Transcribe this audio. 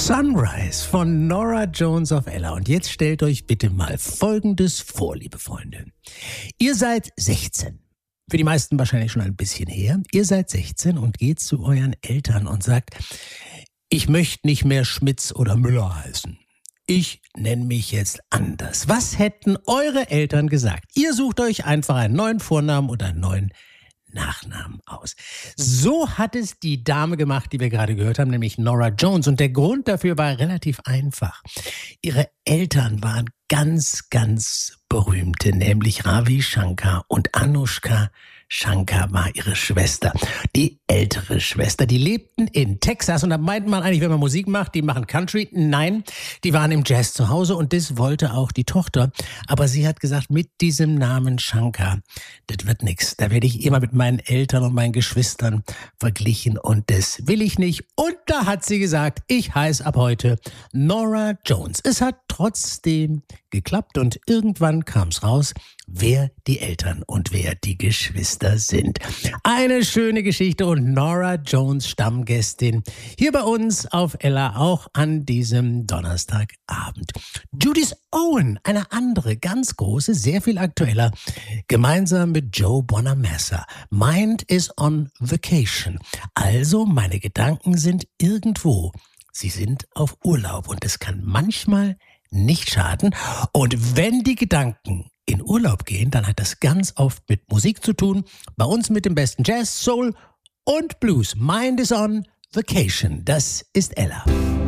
Sunrise von Norah Jones auf Ella. Und jetzt stellt euch bitte mal Folgendes vor, liebe Freunde. Ihr seid 16. Für die meisten wahrscheinlich schon ein bisschen her. Ihr seid 16 und geht zu euren Eltern und sagt, ich möchte nicht mehr Schmitz oder Müller heißen. Ich nenne mich jetzt anders. Was hätten eure Eltern gesagt? Ihr sucht euch einfach einen neuen Vornamen oder einen neuen Nachnamen aus. So hat es die Dame gemacht, die wir gerade gehört haben, nämlich Norah Jones. Und der Grund dafür war relativ einfach. Ihre Eltern waren ganz, ganz berühmte, nämlich Ravi Shankar und Anushka Shankar war ihre Schwester, die ältere Schwester. Die lebten in Texas und da meint man eigentlich, wenn man Musik macht, die machen Country. Nein, die waren im Jazz zu Hause und das wollte auch die Tochter. Aber sie hat gesagt, mit diesem Namen Shankar, das wird nix. Da werde ich immer mit meinen Eltern und meinen Geschwistern verglichen und das will ich nicht. Und da hat sie gesagt, ich heiße ab heute Norah Jones. Es hat trotzdem geklappt und irgendwann kam es raus, wer die Eltern und wer die Geschwister sind. Eine schöne Geschichte und Norah Jones, Stammgästin, hier bei uns auf Ella, auch an diesem Donnerstagabend. Judith Owen, eine andere, ganz große, sehr viel aktueller, gemeinsam mit Joe Bonamassa. Mind is on vacation. Also meine Gedanken sind irgendwo. Sie sind auf Urlaub und es kann manchmal nicht schaden. Und wenn die Gedanken in Urlaub gehen, dann hat das ganz oft mit Musik zu tun. Bei uns mit dem besten Jazz, Soul und Blues. Mind is on vacation. Das ist Ella.